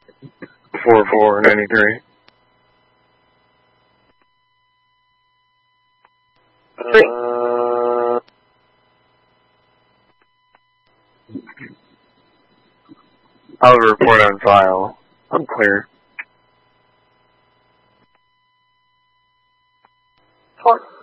4493. I'll report on file. I'm clear. Four.